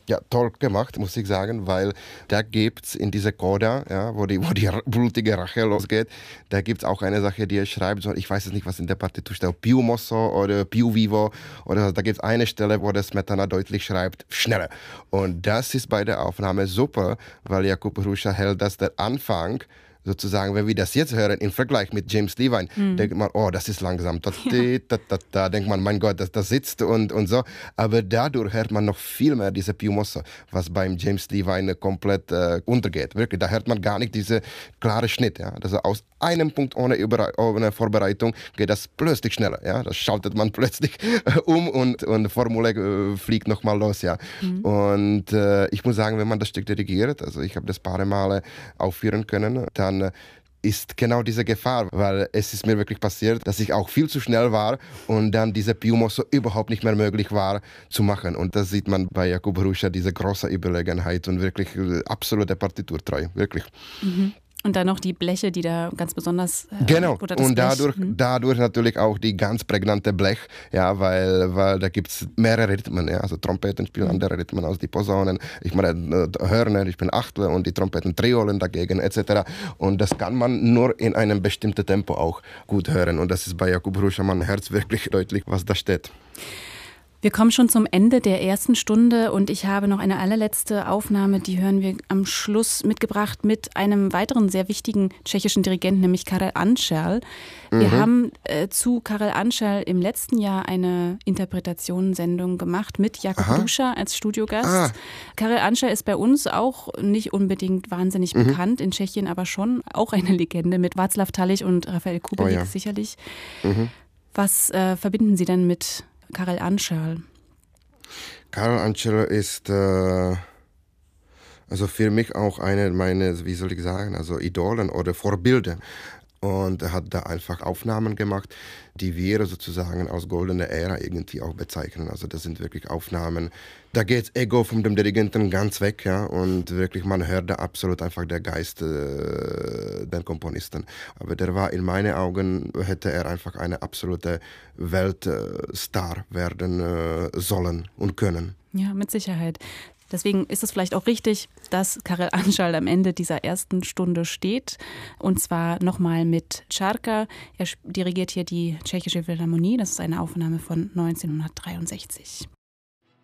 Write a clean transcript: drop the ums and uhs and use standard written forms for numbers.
Ja, toll gemacht, muss ich sagen, weil da gibt es in dieser Coda, ja, wo die blutige Rache losgeht, da gibt es auch eine Sache, die er schreibt, so, ich weiß jetzt nicht, was in der Partitur steht, Più mosso oder Più vivo, oder da gibt es eine Stelle, wo der Smetana deutlich schreibt, schneller. Und das ist bei der Aufnahme super, weil Jakub Hruša hält, dass der Anfang sozusagen, wenn wir das jetzt hören, im Vergleich mit James Levine, denkt man, oh, das ist langsam. Da denkt man, mein Gott, das sitzt und so. Aber dadurch hört man noch viel mehr diese Più mosso, was beim James Levine komplett untergeht. Wirklich, da hört man gar nicht diese klare Schnitt. Ja? Also aus einem Punkt ohne Vorbereitung geht das plötzlich schneller. Ja? Das schaltet man plötzlich und Formule fliegt nochmal los. Ja? Und ich muss sagen, wenn man das Stück dirigiert, also ich habe das paar Male aufführen können, dann ist genau diese Gefahr, weil es ist mir wirklich passiert, dass ich auch viel zu schnell war und dann diese Più mosso überhaupt nicht mehr möglich war zu machen. Und das sieht man bei Jakub Hruša, diese große Überlegenheit und wirklich absolute Partiturtreu, wirklich. Und dann noch die Bleche, die da ganz besonders... Genau, oder das und Blech. dadurch natürlich auch die ganz prägnante Blech, ja, weil da gibt es mehrere Rhythmen, ja, also Trompeten spielen andere Rhythmen als die Posaunen, ich meine Hörner, ich bin Achtel und die Trompeten Triolen dagegen etc. Und das kann man nur in einem bestimmten Tempo auch gut hören und das ist bei Jakub Hruša, man hört wirklich deutlich, was da steht. Wir kommen schon zum Ende der ersten Stunde und ich habe noch eine allerletzte Aufnahme, die hören wir am Schluss mitgebracht mit einem weiteren sehr wichtigen tschechischen Dirigenten, nämlich Karel Ančerl. Wir haben zu Karel Ančerl im letzten Jahr eine Interpretationssendung gemacht mit Jakub Hruša als Studiogast. Karel Ančerl ist bei uns auch nicht unbedingt wahnsinnig bekannt, in Tschechien aber schon auch eine Legende mit Václav Talich und Rafael Kubelik sicherlich. Was verbinden Sie denn mit Karel Ančerl? Karel Ančerl ist also für mich auch eine meiner, wie soll ich sagen, also Idolen oder Vorbilder. Und er hat da einfach Aufnahmen gemacht, die wir sozusagen als goldene Ära irgendwie auch bezeichnen. Also das sind wirklich Aufnahmen, da geht das Ego von dem Dirigenten ganz weg, ja, und wirklich man hört da absolut einfach der Geist der Komponisten. Aber der war in meinen Augen, hätte er einfach eine absolute Weltstar werden sollen und können. Ja, mit Sicherheit. Deswegen ist es vielleicht auch richtig, dass Karel Ančerl am Ende dieser ersten Stunde steht. Und zwar nochmal mit Čarka. Er dirigiert hier die Tschechische Philharmonie. Das ist eine Aufnahme von 1963.